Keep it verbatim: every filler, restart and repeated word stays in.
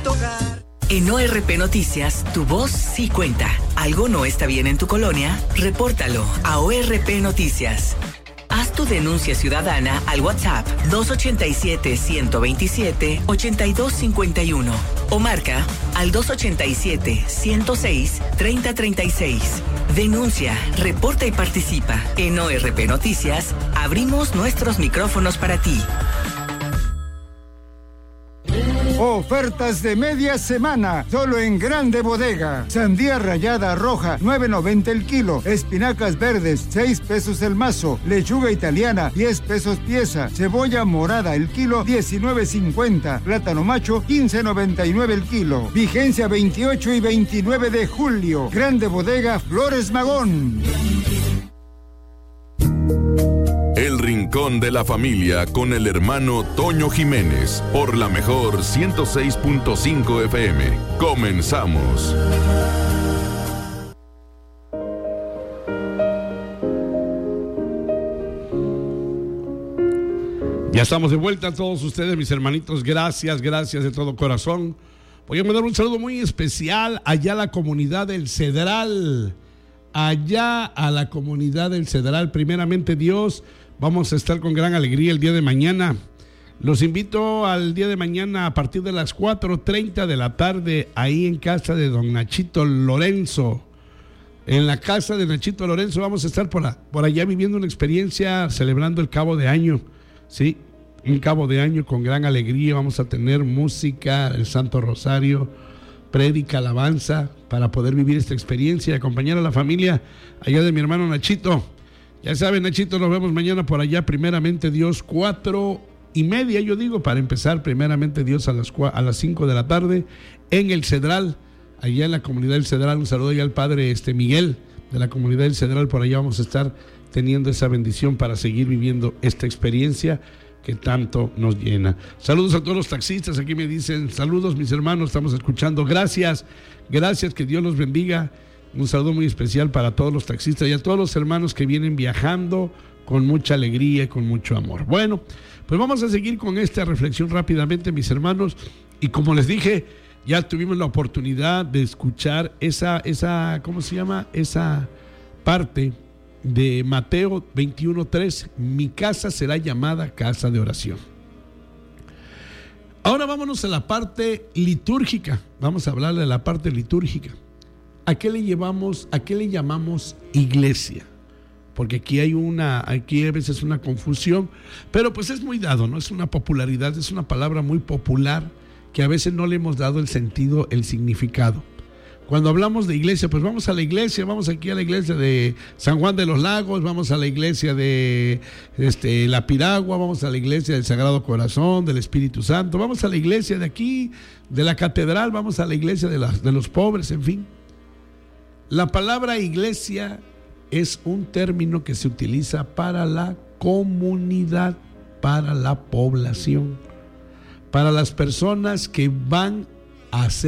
bonito hogar. En O R P Noticias, tu voz sí cuenta. ¿Algo no está bien en tu colonia? Repórtalo a O R P Noticias. Haz tu denuncia ciudadana al WhatsApp dos ochenta y siete, ciento veintisiete, ochenta y dos cincuenta y uno o marca al dos ochenta y siete, ciento seis, treinta treinta y seis. Denuncia, reporta y participa. En O R P Noticias, abrimos nuestros micrófonos para ti. Ofertas de media semana, solo en Grande Bodega. Sandía rallada roja, nueve noventa el kilo. Espinacas verdes, seis pesos el mazo. Lechuga italiana, diez pesos pieza. Cebolla morada el kilo, diecinueve cincuenta. Plátano macho, quince noventa y nueve el kilo. Vigencia veintiocho y veintinueve de julio. Grande Bodega, Flores Magón. El Rincón de la Familia con el hermano Toño Jiménez por la mejor ciento seis punto cinco F M. Comenzamos. Ya estamos de vuelta a todos ustedes, mis hermanitos. Gracias, gracias de todo corazón. Voy a mandar un saludo muy especial allá a la comunidad del Cedral. Allá a la comunidad del Cedral. Primeramente Dios, vamos a estar con gran alegría el día de mañana. Los invito al día de mañana a partir de las cuatro treinta de la tarde, ahí en casa de don Nachito Lorenzo. En la casa de Nachito Lorenzo vamos a estar por, a, por allá viviendo una experiencia, celebrando el cabo de año. Sí, un cabo de año con gran alegría. Vamos a tener música, el Santo Rosario, prédica, alabanza, para poder vivir esta experiencia y acompañar a la familia allá de mi hermano Nachito. Ya saben, Nachito, nos vemos mañana por allá, primeramente Dios, cuatro y media, yo digo, para empezar, primeramente Dios, a las, a las cinco de la tarde, en el Cedral, allá en la comunidad del Cedral. Un saludo allá al padre este, Miguel, de la comunidad del Cedral. Por allá vamos a estar teniendo esa bendición para seguir viviendo esta experiencia que tanto nos llena. Saludos a todos los taxistas, aquí me dicen, saludos mis hermanos, estamos escuchando, gracias, gracias, que Dios los bendiga. Un saludo muy especial para todos los taxistas y a todos los hermanos que vienen viajando con mucha alegría y con mucho amor. Bueno, pues vamos a seguir con esta reflexión rápidamente, mis hermanos, y como les dije, ya tuvimos la oportunidad de escuchar esa, esa, ¿cómo se llama? Esa parte de Mateo veintiuno tres, mi casa será llamada casa de oración. Ahora vámonos a la parte litúrgica, vamos a hablar de la parte litúrgica. ¿A qué le llevamos, a qué le llamamos iglesia? Porque aquí hay una, aquí a veces una confusión, pero pues es muy dado, ¿no? Es una popularidad, es una palabra muy popular que a veces no le hemos dado el sentido, el significado. Cuando hablamos de iglesia, pues vamos a la iglesia, vamos aquí a la iglesia de San Juan de los Lagos, vamos a la iglesia de este, La Piragua, vamos a la iglesia del Sagrado Corazón, del Espíritu Santo, vamos a la iglesia de aquí, de la catedral, vamos a la iglesia de, las, de los pobres, en fin. La palabra iglesia es un término que se utiliza para la comunidad, para la población, para las personas que van a hacer